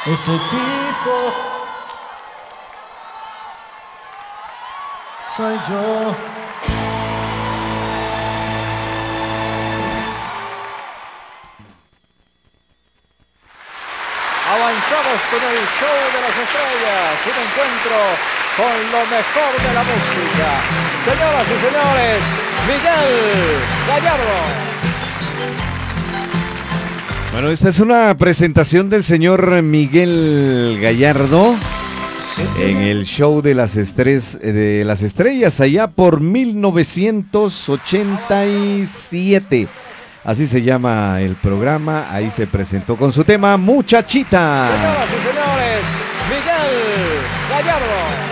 Ese tipo soy yo. Avanzamos con el show de las estrellas, un encuentro con lo mejor de la música. Señoras y señores, Miguel Gallardo. Bueno, esta es una presentación del señor Miguel Gallardo en el show de las estrellas allá por 1987. Así se llama el programa, ahí se presentó con su tema Muchachita. Señoras y señores, Miguel Gallardo.